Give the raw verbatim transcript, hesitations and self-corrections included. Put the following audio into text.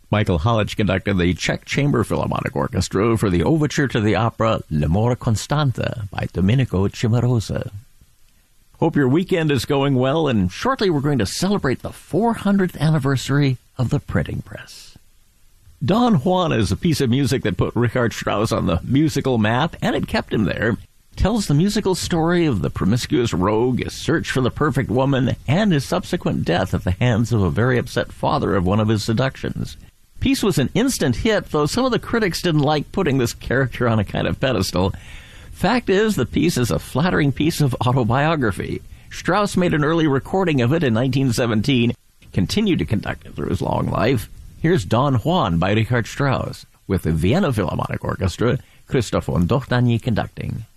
Michael Halich conducted the Czech Chamber Philharmonic Orchestra for the overture to the opera L'amore constante by Domenico Cimarosa. Hope your weekend is going well, and shortly we're going to celebrate the four hundredth anniversary of the printing press. Don Juan is a piece of music that put Richard Strauss on the musical map, and it kept him there. It tells the musical story of the promiscuous rogue, his search for the perfect woman, and his subsequent death at the hands of a very upset father of one of his seductions. The piece was an instant hit, though some of the critics didn't like putting this character on a kind of pedestal. Fact is, the piece is a flattering piece of autobiography. Strauss made an early recording of it in nineteen seventeen, continued to conduct it through his long life. Here's Don Juan by Richard Strauss, with the Vienna Philharmonic Orchestra, Christoph von Dohnanyi conducting.